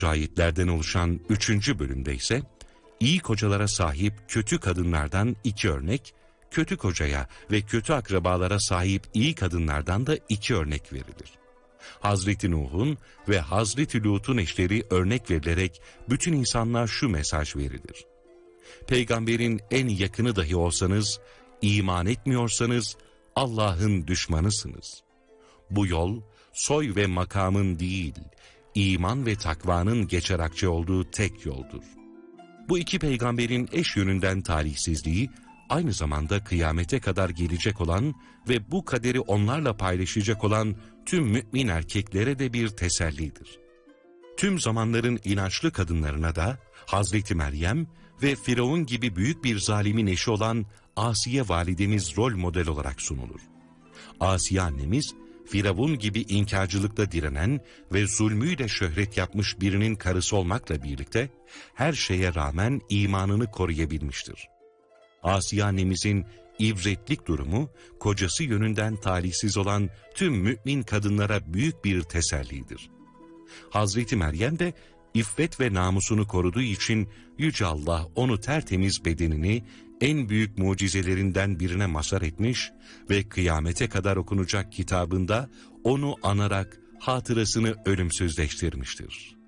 Ayetlerden oluşan 3. bölümde ise iyi kocalara sahip kötü kadınlardan 2 örnek, kötü kocaya ve kötü akrabalara sahip iyi kadınlardan da 2 örnek verilir. Hazreti Nuh'un ve Hazreti Lut'un eşleri örnek verilerek bütün insanlığa şu mesaj verilir: Peygamberin en yakını dahi olsanız, iman etmiyorsanız Allah'ın düşmanısınız. Bu yol soy ve makamın değil, iman ve takvanın geçer akçe olduğu tek yoldur. Bu 2 peygamberin eş yönünden talihsizliği, aynı zamanda kıyamete kadar gelecek olan ve bu kaderi onlarla paylaşacak olan tüm mümin erkeklere de bir tesellidir. Tüm zamanların inançlı kadınlarına da Hazreti Meryem ve Firavun gibi büyük bir zalimin eşi olan Asiye validemiz rol model olarak sunulur. Asiye annemiz, Firavun gibi inkarcılıkta direnen ve zulmüyle şöhret yapmış birinin karısı olmakla birlikte her şeye rağmen imanını koruyabilmiştir. Asiye annemizin ibretlik durumu, kocası yönünden talihsiz olan tüm mümin kadınlara büyük bir tesellidir. Hazreti Meryem de iffet ve namusunu koruduğu için Yüce Allah onu tertemiz bedenini en büyük mucizelerinden birine mazhar etmiş ve kıyamete kadar okunacak kitabında onu anarak hatırasını ölümsüzleştirmiştir.